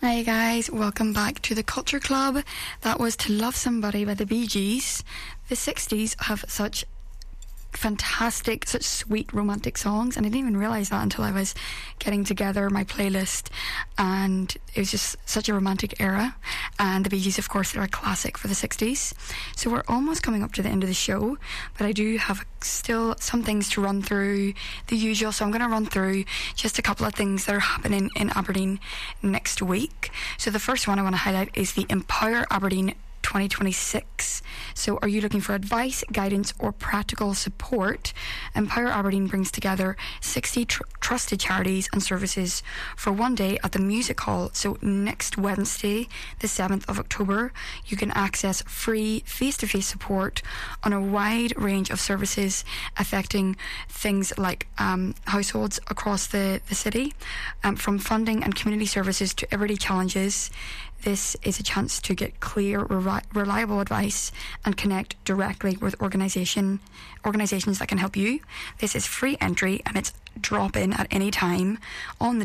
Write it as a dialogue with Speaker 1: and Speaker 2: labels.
Speaker 1: Hi guys, welcome back to the Culture Club. That was To Love Somebody by the Bee Gees. The 60s have such fantastic, such sweet romantic songs, and I didn't even realise that until I was getting together my playlist, and it was just such a romantic era. And the Bee Gees, of course, they're a classic for the 60s. So we're almost coming up to the end of the show, but I do have still some things to run through, the usual. So I'm going to run through just a couple of things that are happening in Aberdeen next week. So the first one I want to highlight is the Empower Aberdeen 2026. So are you looking for advice, guidance or practical support? Empower Aberdeen brings together 60 trusted charities and services for one day at the Music Hall. So next Wednesday, the 7th of October, you can access free face-to-face support on a wide range of services affecting things like households across the city, from funding and community services to everyday challenges. This is a chance to get clear, reliable advice and connect directly with organisations that can help you. This is free entry and it's drop in at any time on